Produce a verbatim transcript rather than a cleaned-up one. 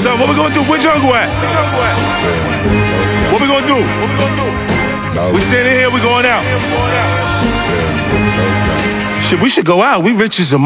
So what we gonna do? Where Jungle at? What we gonna do? We standing here, we going out. Shit, we should go out. We rich as a